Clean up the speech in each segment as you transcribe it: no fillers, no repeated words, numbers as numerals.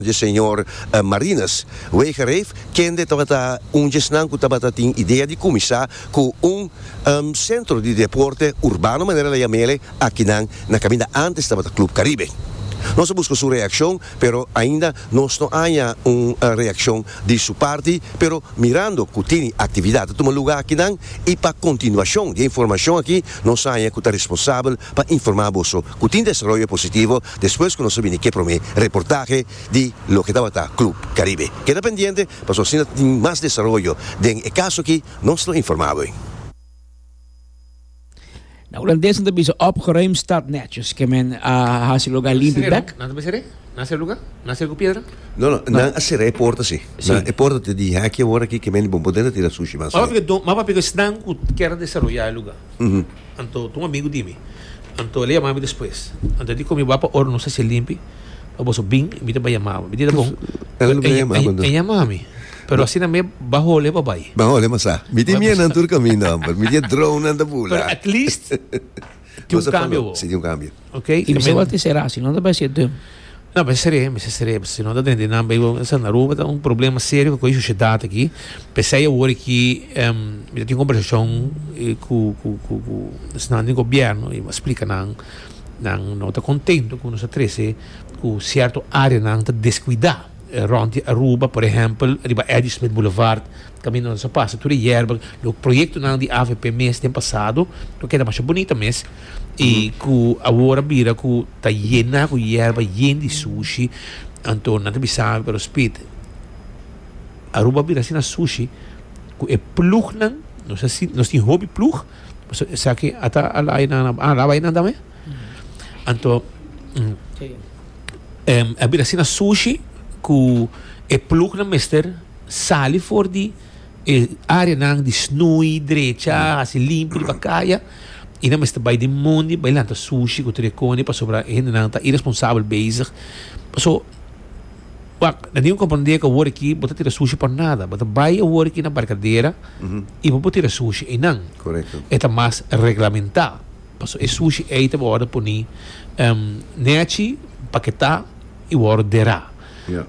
de senhor Marinas, Wegereef kende tabata gesnan ku tabata ting ideia de começar com centro de deporte urbano maneira la yamele aqui na caminha antes tabata Club Caribe. Nós buscamos sua reação, pero ainda não há uma reação de sua parte, pero mirando que tem atividade toma lugar aqui e para continuação de informação aqui, nós há que estar responsável para informar você que tem desenvolvimento positivo depois que nós sabemos que promete reportagem de lo que estava Club Caribe. Queda pendiente para que você tenha mais desenvolvimento de caso que nós não informamos. Nou, dan deze is een opgeruimd staat netjes. Que men hace lugar limpo back. Nada mais seré? Nasce lugar? Nasce com pedra? Não, não, será é porta sim. É porta de aqui agora aqui que men bom poder tirar sushi mas. Mas porque estão quer desenvolver lugar. Então, um amigo de mim. Então, ele chamava depois. Então, digo comigo para or não sei se limpe. Eu vou bem, me dá chamava. Me dá bom. Ele chamava-me. Pero assim também bajo le papai. Bajo le masa. Me di minha natura caminho, me di drone anda bula. Pero at least tem cambio. Sim, tem cambio. Okay? E você vai ter será, se não dá para ser tempo. Não, mas seria, se não dá dentro não, essa na rua tá problema sério com a sociedade aqui. Pensei agora que eu tenho conversação com o governo e me explica não está contente com nossa trece com certa área não está descuidada. Rond Aruba, por exemplo, riba Eddie Smith Boulevard, caminho nossa passa, tudo hierba, o projeto não de AVP mês tem passado, o que é mais bonito mês, e que agora vira que tá llena com hierba, llena de sushi, então não te sabe pero speed. Aruba vira assim na sushi, que é plug não sei se nós tem hobby plug, sabe que até lá vai na também, então vira assim na sushi que é plug na mester sale for de área nang de snui direita assim limpo de bacaia e na mester by de mundo by lanta sushi que trecone para sobrar ainda não tá irresponsável bezig so não tem compreender que o work aqui botar tirar sushi por nada botar vai o work aqui na barcadeira e vou botar sushi e não correto é mais regulamentado passo é sushi é ita bora poni neachi paquetar e orderar. Yeah.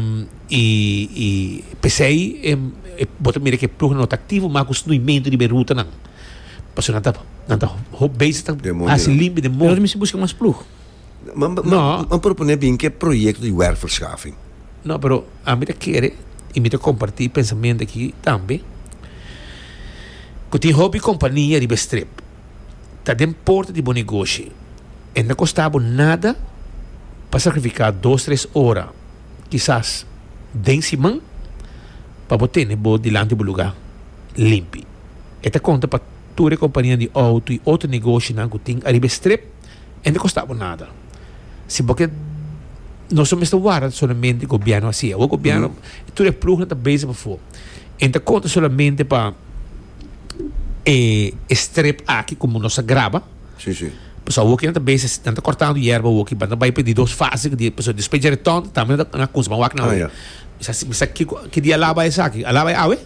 E pensei bota mira que plug não está ativo mas com o invento de beruta não passou não está base está assim limpo de modo mas se busca mais plug não propõe bem que projeto de werkverschaffing não pero a mim quer e me compartilhar pensamento aqui também que tem hobby companhia de bestrip está dentro porta de bom negócio e não custava nada para sacrificar 2-3 horas quizás den simão para botar delante do lugar limpo. Esta conta para toda a companhia de auto e outro negócio que tem a strip e não custava nada. Se porque não somos guarda somente o governo assim, o governo tudo é plug na base para fora. Esta conta somente para strip aqui como nossa grava. Sim. Pessoal, o que não base não está cortando hierba o que vai pedir 2 fases que pessoal despejar retorno também na coisa mas o não isso que dia lá vai aqui lá vai awe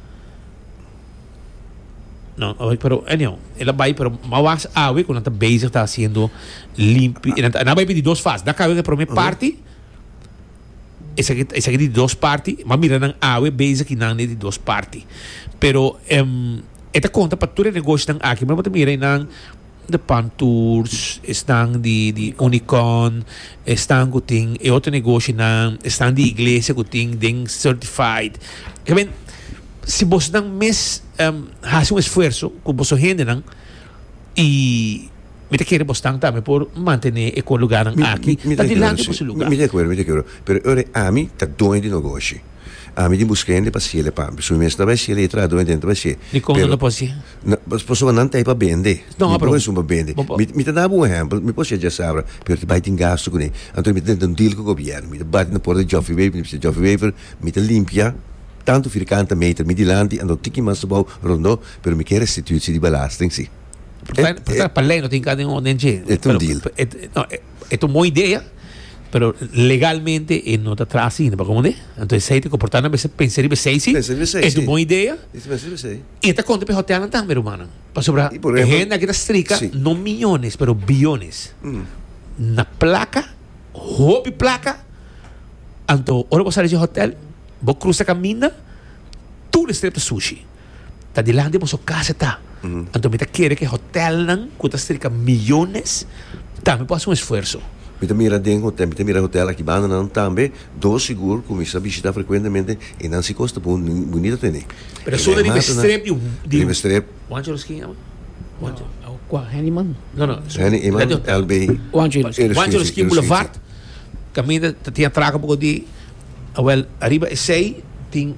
não pero não ela vai pero mas awe quando está base está sendo limpo e não vai pedir 2 fases da cabeça para minha parte essa aqui de 2 partes mas mira não awe base que não é de 2 partes pero esta conta para todo negócio não aqui mas mira não de Pantours, estão de Unicon, estão que tem outro negócio, estão de igreja que tem certified. Se você não faz esforço com você gente e me quer você também por manter o lugar aqui, está dilante para o lugar. Me acuerdo, pero ora a mim está doendo de negócio. A mim de buscando para se ele para se mesmo vai se ele entra dentro vai se de como não pode ser posso não tem para vender não para vender me dá um exemplo me posso já saber pero te vai ter gasto com ele então me tenta deal com o governo me bate na porta de Joffrey Weaver me limpia tanto per 40 metri me dilante ando tiki mas bom rondo pero me quer restituir de belasting sim para lei não tem cada um dentro é um deal é uma boa ideia pero legalmente não está atrás ainda para como então se te comportar na pensar em sim é uma boa ideia e esta conta para hotel também humana para sobrar gente que está estrica não milhões pero bilhões na placa hobby placa Anto, ora você de hotel, vou cruzar caminho, tudo strep sushi. Tá de lá de você casa tá. Anto me tá querer que hotel não custa cerca milhões, tá me passa esforço. Mita mira den hotel, mita mira hotel aqui banda não também, do seguro começa a visitar frequentemente e não se costa bonito também. Pero só de strep de strep. Wanneer is king? Qua, Henneman? Não. Iman LB. Wanneer Ski Boulevard. Caminho tinha traga um pouco de well, arriba sei tem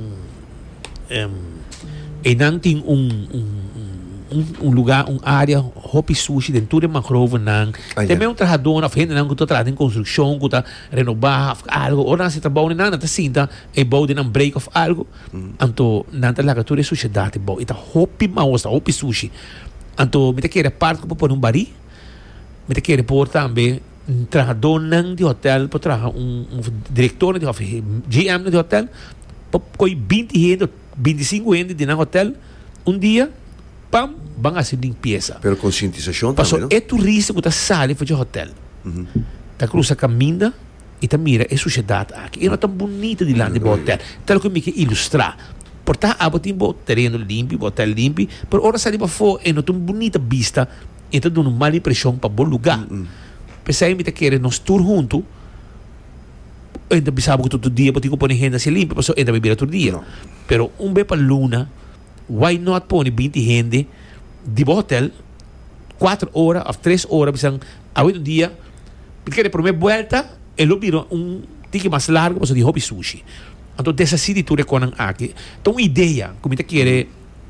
e não tem lugar, área hopi sushi dentro de mangrove não. Também trajador, gente não que está trazendo construção, que está renovar algo, ou não se trabalha nada, está sinta e bom de não break of algo. Então, não tem laga tudo sociedade bom. Ita hopi maus, hopi sushi. Então, me te quer parte para pôr bari, me te quer pôr também trajador não de hotel para trazer diretor de GM de hotel, para coi 20 gente, 25 gente de hotel dia. Pam, van a hacer limpieza. Pero conscientización Pasó, también, ¿no? es turista que está sale para el hotel. Está cruza caminha e está mira, é sociedade aqui. E não é tão bonita de lá de hotel. Tal que me quer ilustrar. Portanto, a botim bo terreno limpo, hotel limpo, por hora sair para fora e não tão bonita vista, e está dando uma mala impressão para bom lugar. Pensei me querer nós tour junto. Ainda pensava que todo dia botim pôr renda se limpa, passou ainda beber todo dia. Pero bem para luna. Why not pôr 20 gente de hotel 4 horas ou 3 horas bisang awit um dia porque por minha volta ele virou ticket mais largo para de hobby sushi então dessa city tu reconan aqui então uma ideia como te quer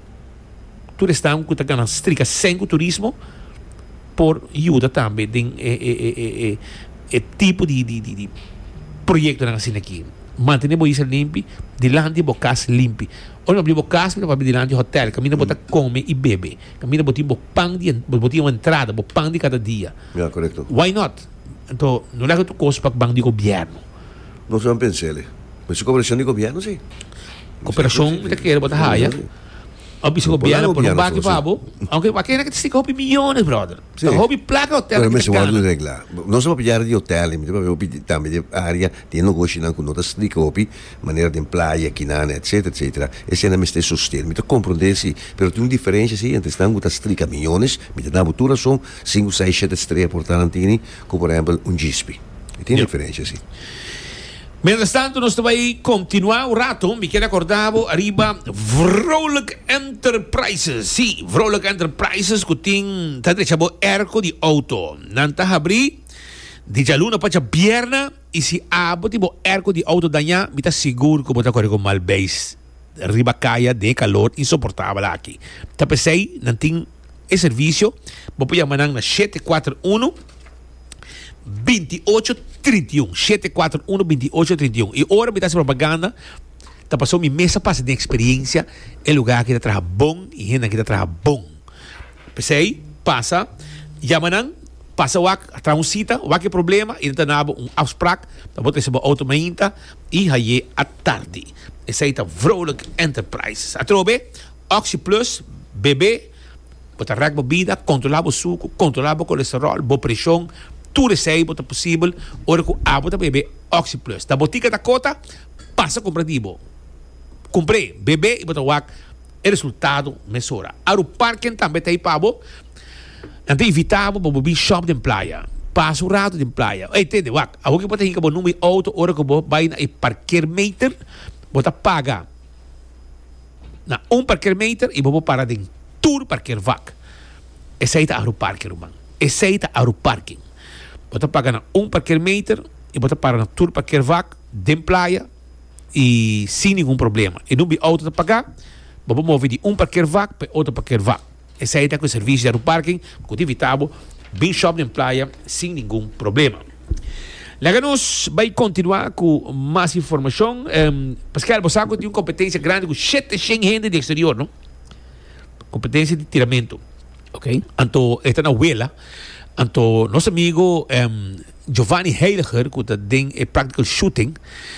tu estão que tá ganhando strica sem turismo por ajuda também de tipo de projeto na assim aqui mantenemos isso limpo de lá de bocas limpo. Olha, abrimos casa, para abrir de hotel, caminho botar come e bebe. Caminho botar pão de botar uma entrada, pão de cada dia. Yeah, correcto. Why not? Então, não é que tu costa para banco de governo. Não se van pensar. Mas cooperação de governo, sim. Cooperação, me quer botar raia. Obis governo por banco pabo. Aunque aqui é que te hobby milhões, brother. Hobby placa hotel. Pero me se guarda de regla. Não se va pillar de hotel, me va também de área, tem no gosto não com notas de hobby, maneira de praia, quinana, etc. Esse é na mestre soster. Me to compreender se, pero tem uma diferença se entre estão com as 3 caminhões, me dá botura são 5, 6, 7 estrelas por Tarantini, como por exemplo Gispi. E tem diferença sim. Mientras tanto, nós vamos continuar um rato. Me quero acordar, arriba, Vrolijk Enterprises. Sim, Vrolijk Enterprises, que tem, tá deixando erco de auto. Não tá abrir, de jaluna para a pierna, e se abo, tipo, erco de auto danha, me tá seguro que você corre com malbase. Arriba caia de calor insuportável aqui. Tá pensei, não tem esse serviço, vou chamar na 741 2831 741 2831 e ora me dá essa propaganda tá passou minha mesa passa de experiência é lugar que está bom e gente que está bom pensei passa chamanan passa o atrás um cita o que problema e então nabo afspraak dan wordt het auto mainta e aí à tarde esse aí tá Vrolijk Enterprises a trobe Oxy Plus bebê botar rec bebida controlar o suco controlar o colesterol boa pressão tudo isso aí é possível ora que a bota bebê Oxy Plus da botica da cota passa comprativo comprei bebê e bota o resultado mesura o parking também tem para bo então evitável para o shop de praia passa o rato de praia entende a que bota aí que o número auto ora que vai na parquear meter bota paga na parquear meter e vou parar de tour parquear vac esse aí tá o parking man esse aí tá o parking bota pagar na parquear meter e bota parar na tour parquear vac de praia e sem nenhum problema e não vi auto a pagar vou mover de parquear vac para outro parquear vac esse aí tá com o serviço de parking que evitável bem shop de praia sem nenhum problema. Nós vamos continuar com mais informação. Pascal, você tem uma competência grande com 700 gente de exterior, não? Competência de tiramento. Ok. Então, esta na Wela. Então, nosso amigo Giovanni Heidegger, que tem practical shooting,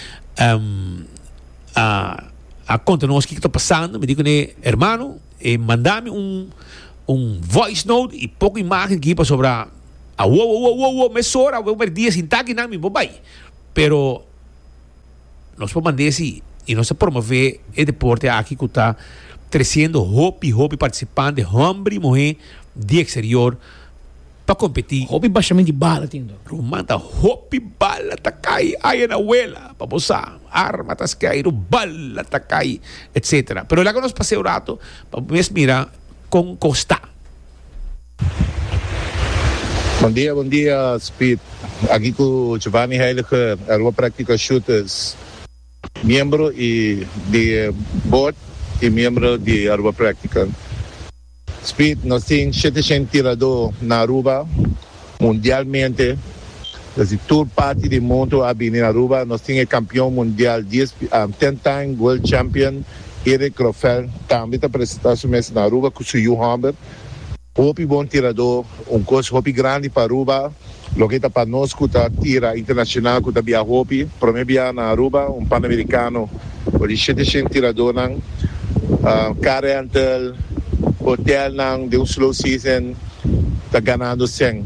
a conta-nos o que está passando. Me digo, hermano, mandame voice note e pouca imagem aqui para sobre mesora, eu perdi esse intaque, não me vai. Pero nós podemos mandar e nós promover o deporte aqui que está crescendo hopi participando de homem e mulher de exterior para competir. Hobby baixamente de bala, tindo. Manda hopi bala tá cai aí na uela para usar arma tá cai bala tá cai etc. Pero lá que nós passei o rato para mirar com Costa. Bom dia, Speed. Aqui com Giovanni Heiliger, Aruba Práctica Shooters, membro de board e membro de Aruba Práctica. Speed, nós temos 700 tiradores na Aruba, mundialmente. Desde toda parte do mundo a vir na Aruba, nós temos campeão mundial, 10-time World Champion, Eric Rofel, também está apresentando na Aruba com o Suyu Humber. Hopi bom tirador, curso hopi grande para Aruba, lo que está para nós que está tira internacional que está via hopi, primeiro na Aruba, pan-americano, o 700 tirador nang, car rental, hotel nang de slow season, está ganhando 100.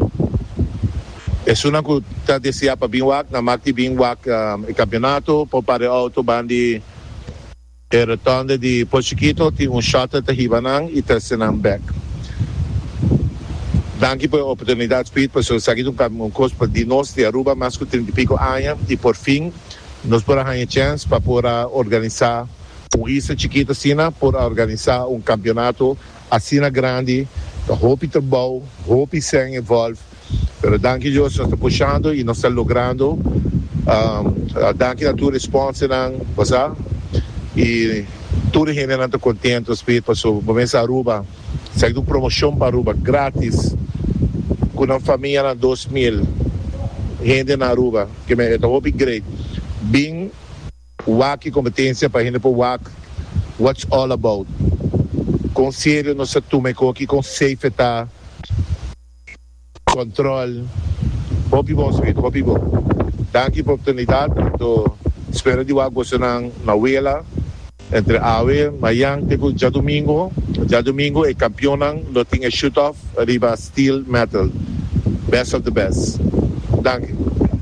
É uma que está desejando para binwak, na makti binwak campeonato, para auto bandi rotonda de Pochiquito, tem shot de Hibanang e terceiro back. Danke por a oportunidade, Speed, para seguir um curso de nós de Aruba, mais que 30 e pico anos, e por fim, nós podemos ter a chance para poder organizar isso chiquito assim, para organizar campeonato assim grande, da Hopi Trabal, Hopi sem envolve. Pero danke Deus, nós estamos puxando e nós estamos logrando. Danke a tua resposta, e toda a gente está contente, Speed, para começar a Aruba, seguir uma promoção para Aruba, grátis, com uma família de 2,000 gente na Aruba, que é um upgrade. Bem, WAC competência para a gente para WAC, what's all about. Conselho, nós estamos aqui com safety, controle, hopi bom, Speed, hopi bom. Danke pela oportunidade, espero de WAC você na Uela, entre Awe, Mayang, já domingo é campeão, não tinha shoot-off, arriba steel metal. Best of the best. Danke.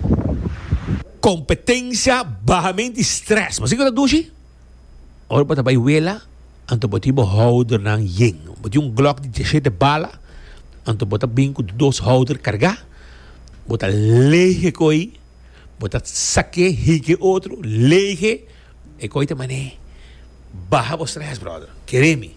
Competência, barramente estresse. Mas igual a dushi? Ora, para a Uela, anto botibo holder ng yin. Boti Glock de 17 bala, anto bota binco de 2 holder carga, bota leje coi, bota saque, hike outro, leje, e coi te mané. Baja o stress, brother. Quereme.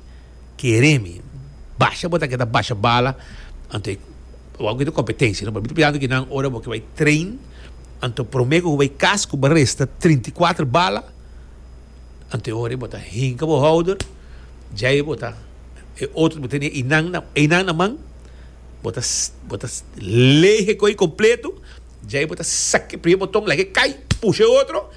Baixa, bota que baixa bala. Ante, algo de competência. Não pode pensando que não hora porque vai trein. Ante, prometo que vai casco, resta 34 bala. Ante, hora bota hinca o holder. Já bota outro bota inang na mão. Bota leje coi completo. Já bota saque, primeiro botão, leje cai, puxa outro.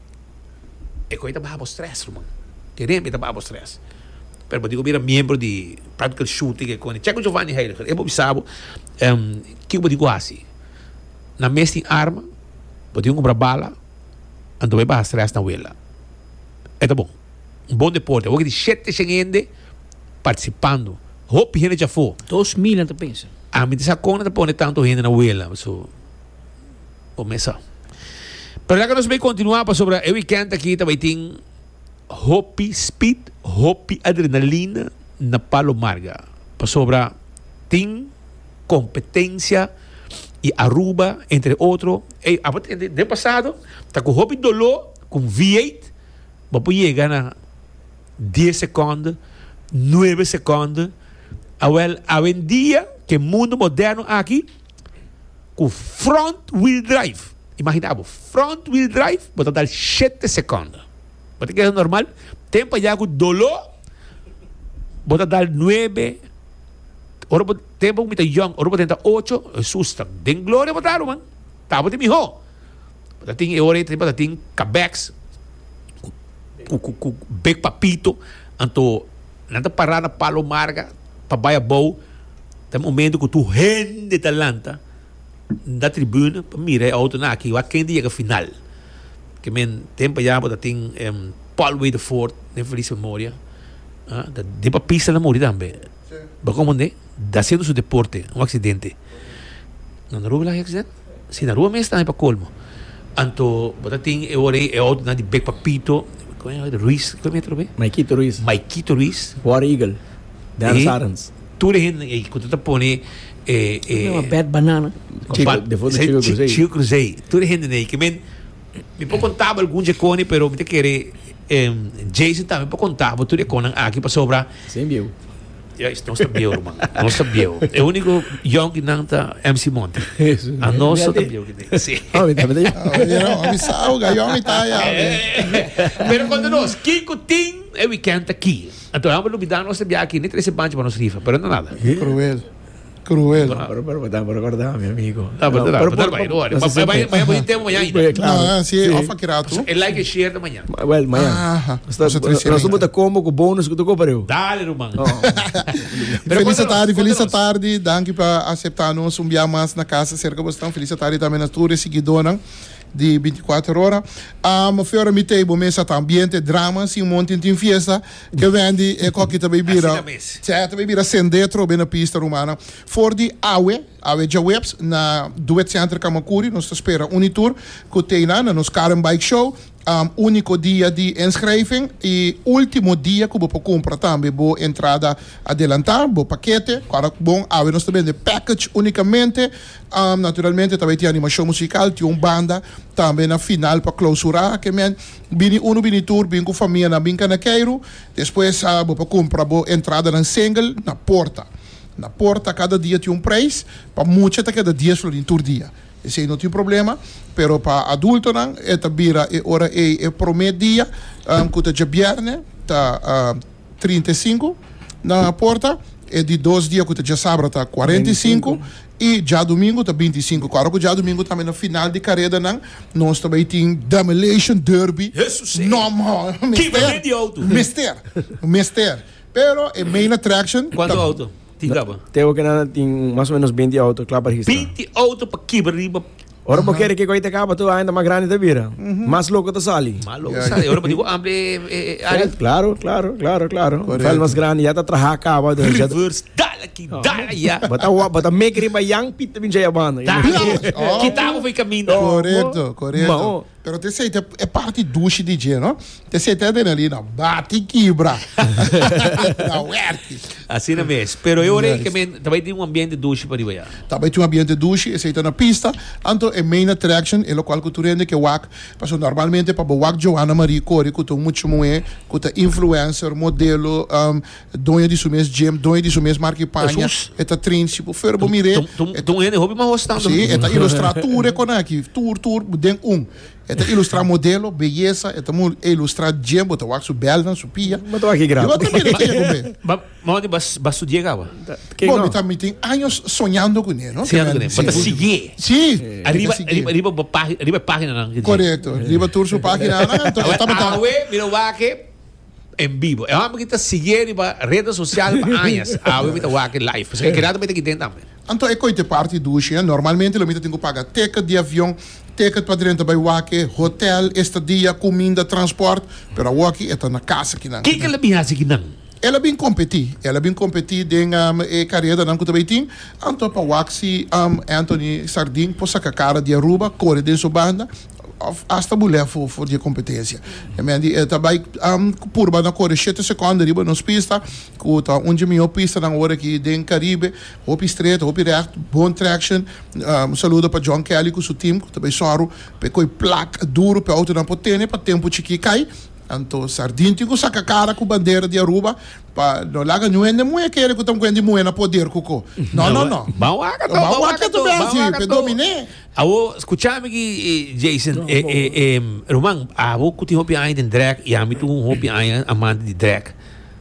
E coi baja o stress, mano. Queremos trabalhar para stress. Pero digo, mira, membro de practical shooting que com Checo Giovanni Heiliger, eu sabe que eu digo assim, na mesa tem arma, eu digo comprar bala, ando vai para stress na uela. É tá bom. Bom deporte. Eu vou de 7 gente participando. Hope gente já foi. 2,000 não pensa. A mim dessa conta tá pondo tanto gente na uela, so começa. Pero lá que nós vamos continuar para sobre o weekend aqui também tem Hopi Speed, Hopi Adrenalina na Palomarga. Para sobra, tem competência e Aruba, entre outros. De passado, está com Hopi Dolor, com V8, para chegar na 10 segundos, 9 segundos. A dia que o mundo moderno aqui, com front wheel drive. Imaginava, front wheel drive, para dar 7 segundos. Porque é normal, tempo já com dolor, bota dar 9, ora tempo muito young, ora bota 8, assusta. Den glória botaram, man. Tá bota miho. Bota tem ora tempo tem cabex, com bec papito, anto nada parar na Palomarga, para baia bow, tem momento que tu rende talanta da tribuna, para mirar auto na aqui, a quem dia que final. Que men tempo já bota tem Paul Waterford, nem feliz memória, de para pista na morrer também. Ba como né? Da sendo seu deporte, acidente. Na rua lá acidente? Sim, na rua mesmo está para colmo. Anto, batating ore auto na di Bek Papito, Ruiz, como é que Maikito Ruiz. Maikito Ruiz. War Eagle. Dan Sarans. Tudo hen, quando tu pone Uma bad banana. Chico Cruzei. Tudo hen né, que men me pode contar algum jecone, pero me te querer Jason também pode contar, tudo é conan aqui para sobrar. Sem bio. Não sabia, irmão. Não sabia. É o único young que não está MC Monte. A nossa sabia que tem. Sim. Pero quando nós, Kiko Tim, é weekend aqui. Então, vamos lutar, nós sabia aqui, nem 13 banhos para nós rifa, pero não nada. Cruel. Pero recordar, meu amigo. Mas vai ter amanhã ainda. Não, se é ofa kirato. É like e share da manhã. Well, manhã. Nós estamos como com bônus que tu comprou. Dale, irmão. Feliz tarde. Danke para aceitar nós dia mais na casa cerca bastante. Feliz tarde também na tua seguidora de 24 horas. Fora me teve mesa ambiente drama, sim, monte de fiesta que vende e coque também vira. Certo, também vira sendetro bem na pista romana. For de Awe Jawebs na Duet Center Kamakuri, nós espera Unitur, que tem na nos Karen Bike Show. Único dia de inscriving e último dia que vou comprar também vou entrada adelantar, vou paquete, para bom, nós também de package unicamente, naturalmente também tem animação musical, tem banda também na final para clausurar, que men bini tour, bini com família na binca na Queiro, depois vou comprar vou entrada na single na porta. Na porta cada dia tem preço, para muitos cada dia só em tour dia. Esse não tem problema, pero para adulto não, esta bira ora é promedio dia, que já viernes tá 35 na porta, e de 2 dias que já sábado tá 45 e já domingo tá 25. Claro que já domingo também no final de carreira não, nós também tem Demolition Derby. Normal, Mister. Pero é main attraction. Quanto auto? Tengo que nada, tem mais ou menos 20 autos, claro, para registrar. 20 autos para quebrar. Ora, porque quer que coite acaba, tu ainda mais grande da vira. Mais louco da sali. Mais louco sali. Ora, digo, abre Claro. Faz mais grande, já tá trabalhando acaba. Reverse, dale aqui, dale já. Bata make riba yang pita bin jaya banda. Kita foi caminho. Correto. Pero te sei, é parte duche DJ, não? Te sei, te adrenalina, bate e quebra. Assim não é. Pero eu orei que também tem ambiente duche para ir. Também tem ambiente duche, esse aí na pista. Então, é main attraction, é o qual que tu rende que wak. Passou normalmente para wak Joana Marie Corey, que tu muito moe, que tu influencer, modelo, dona de sumês gem, dona de sumês marquipanha, é ta príncipe, ferbo mire. Tu é hobby mais rostando. Sim, é ta ilustratura com aqui, tour, den é ilustrar modelo, beleza, é ilustrar gem, botar o axo belna, supia. Mas tô aqui grave. Mas vai estudar agora? Bom, também tem anos sonhando com ele, não? Sonhando com ele. Mas seguir. Sim. Arriba página. Correto. Arriba tour sua página. Awe, mira o Wake em vivo. É uma que está seguindo para redes sociais para anos. Awe, mira o Wake live. Porque é criado para que tem também. Então, é coisa parte do Xia. Normalmente, eu tenho que pagar ticket de avião, ticket para dentro do Wake, hotel, estadia, comida, transporte. Pero a Wake está na casa aqui. O que ela vem aqui não? Ela bem competir em carreira não que também tem. Então, para Wake, Anthony Sardin, possa a cara de Aruba, corre de sua banda. Hasta mulher for de competência. Também por na corre 7 segundos riba nos pista, que tá onde minha pista na hora aqui dentro Caribe, hop estreito, hop reto, bom traction. Saludo para John Kelly com seu time, também soro, pegou placa duro para auto na potência para tempo chiqui cai. Então, Sardinha tem que sacar cara com bandeira de Aruba para não larga nenhuma mulher que ele que estão com de mulher na poder cuco. Não. Bauaca do Brasil, para dominar. Awo, escuchame aqui, Jason, Roman, awo kuti hopi ai den drag, e a mim tu hopi ai amante de drag.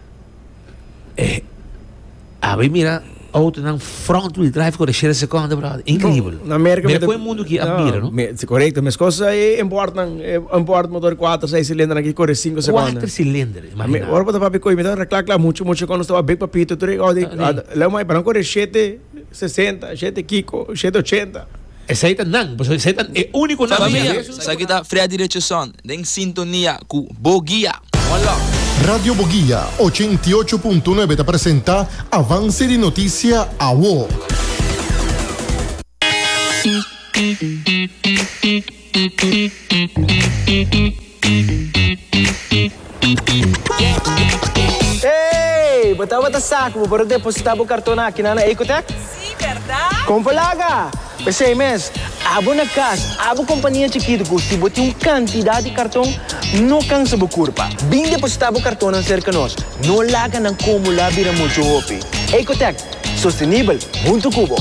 Awo mira auto na front wheel drive com a cheira segunda, brother. Incrível. Na América, mira qual mundo que admira, não? Correto, mas coisas importa motor 4, 6 cilindros aqui corre 5 segundos. 4 cilindros, imagina. Agora para papi coi, me dá reclama muito quando estava bem papito, tu leu mais para correr 760, 7 Kiko, 780. Esse aí não, esse aí é único na família. Sa kita Freddy Rechazon, em sintonia com Bogia. Olá. Radio Boguia 88.9 te presenta Avance de Noticia AWO. Hey, bota saco para depositar o cartão aqui na Ecotec? Sim, verdade? Compalaga! Pensei, mas, abo na casa, abo companhia chiquita, se botar uma quantidade de cartão, não cansa a curva. Bem depositar o cartão cerca de nós, não larga na como lá vira muito hopi. Ecotec, sustentável, muito cubo.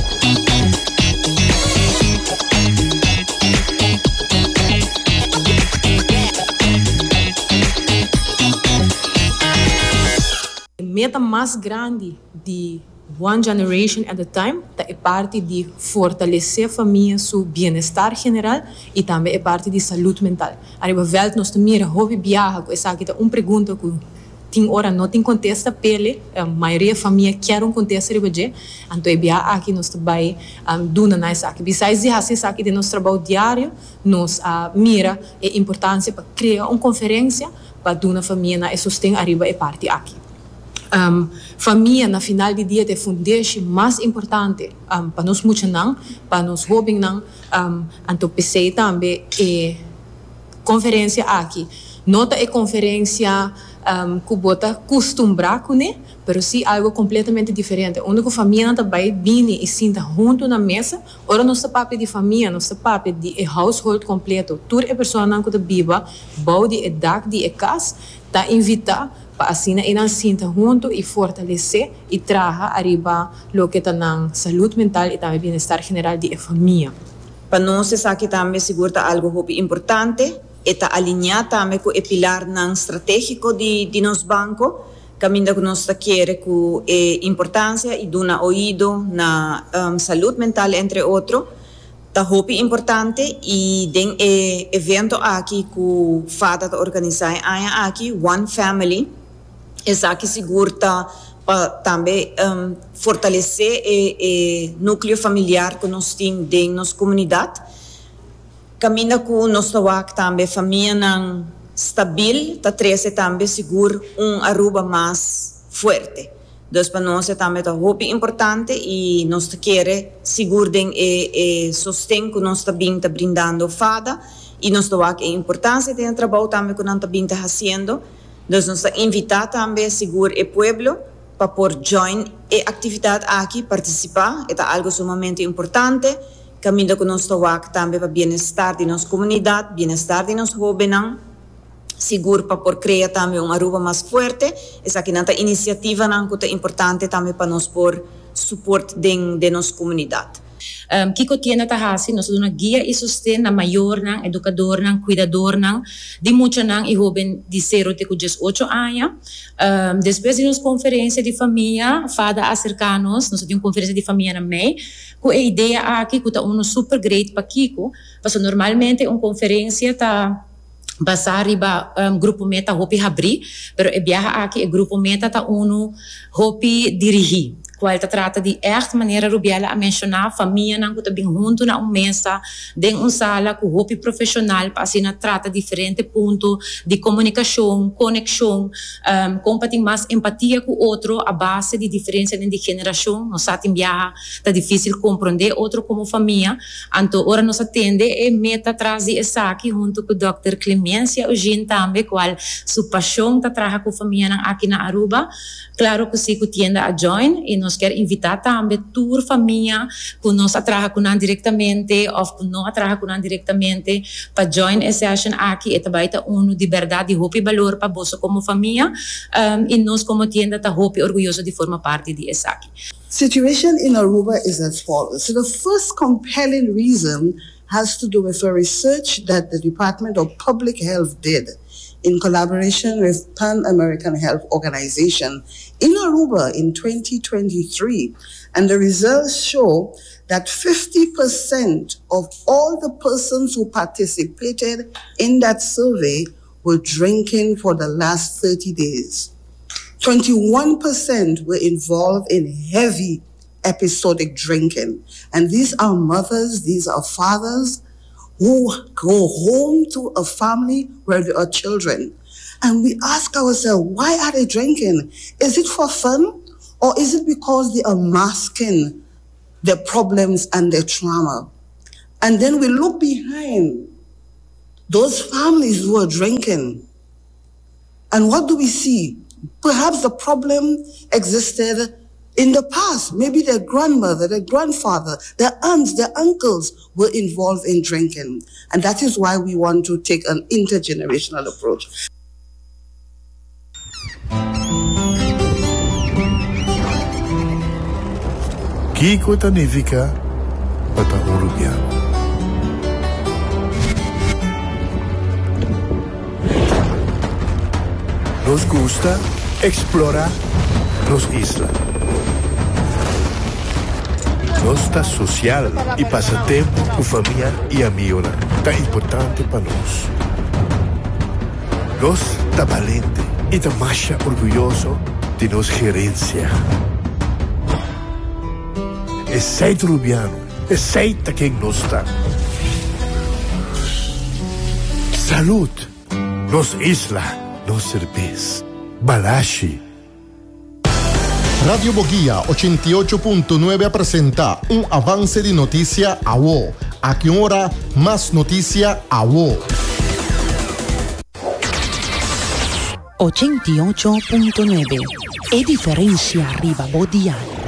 A meta mais grande de One Generation at a Time é parte de fortalecer a família, seu bem-estar general e também é parte de saúde mental. Arriba velt nós também hobby viaja, essa aqui é uma pergunta que tem hora não tem contesta pele, a maioria da família quer um contesta arriba de, então é viaja aqui nós também duna nessa aqui. Besides de fazer aqui de nosso trabalho diário, nós mira a importância para criar uma conferência para duna família na sustém arriba é parte aqui. Família na final do dia é a fundação mais importante para nós muitos não, para nós jovens não, então pensei também é conferência aqui. Nota é conferência que bota costumbrar com né, mas sim algo completamente diferente. Onde a família também vem e senta junto na mesa, ora nosso papel de família, nosso papel de household completo, toda a pessoa que viva, bau de dak de casa, tá invitar para assim e não sinta junto e fortalecer e traga arriba lo que está na saúde mental e também bem-estar general de família. Para nós isso aqui também segura algo muito importante, está alinhado também com o pilar estratégico de nosso banco, caminho que nós queremos com a importância e dar ouvido na saúde mental entre outros. Está muito importante e tem evento aqui que o FADA organiza aqui, One Family. Essa aqui segura para também fortalecer o núcleo familiar que nós temos em nossa comunidade. Caminha com nós também família estável, está trazendo também seguro Aruba mais forte. Então, para nós também é muito importante e nós queremos seguro o sustento que nós também está brindando FADA e nós temos a importância do trabalho também que nós também está fazendo. Nós nos invitamos também a segurar o povo para poder join a atividade aqui, participar. É algo sumamente importante. Caminho que nós também para o bem-estar de nossa comunidade, bem-estar de nossos jovens, seguro para poder criar também Aruba mais forte. Essa aqui é uma iniciativa que é importante também para nós por suporte de nossa comunidade. Kiko tiene tahasi, nós damos guia e sustento na maior, educador, cuidador, de muitos e jovens de 0 até 18 anos. Depois de nossa conferência de família, FADA acerca-nos, nós temos uma conferência de família na MEI, com a ideia aqui, que é super great para Kiko, porque normalmente uma conferência está basar riba grupo meta hopi abrir, pero e viaja aqui o grupo meta tá hopi dirigir. Qual trata de echt maneira rubiela a mencionar família não que também junto na mesa de sala com hopi profissional para assim trata diferente pontos de comunicação, conexão, compartilhar mais empatia com o outro a base de diferença de geração. Nós sabemos que tá difícil compreender outro como família, então ora nós atende e meta trazer essa aqui junto com o Dr. Clemência Eugene também qual sua paixão tá traga com família aqui na Aruba. Claro que se que tienda a join e nós quer invitar também toda a família que nós atraja com diretamente ou que não atraja com diretamente para join a session aqui e também tá de verdade hopi valor para você como família e nós como tienda tá hopi orgulhoso de formar parte de essa aqui. Situation in Aruba is as follows. So the first compelling reason has to do with a research that the Department of Public Health did in collaboration with Pan American Health Organization in Aruba in 2023. And the results show that 50% of all the persons who participated in that survey were drinking for the last 30 days. 21% were involved in heavy episodic drinking. And these are mothers, these are fathers, who go home to a family where there are children. And we ask ourselves, why are they drinking? Is it for fun? Or is it because they are masking their problems and their trauma? And then we look behind those families who are drinking. And what do we see? Perhaps the problem existed in the past. Maybe their grandmother, their grandfather, their aunts, their uncles were involved in drinking. And that is why we want to take an intergenerational approach. Kiko Tanifica, Pata Uruguayano. Nos gusta explorar las islas. Nos está social y pasatiempo con familia y amigos. Está importante para nos. Nos está valiente y está más orgulloso de nos gerencia. Es seito rubiano, es seita quien nos está. Salud, nos isla. Nos cerveza. Balashi. Radio Boguía 88.9 presenta un avance de noticia a WO. A qué hora más noticia a WO. 88.9. E diferencia arriba Bodial.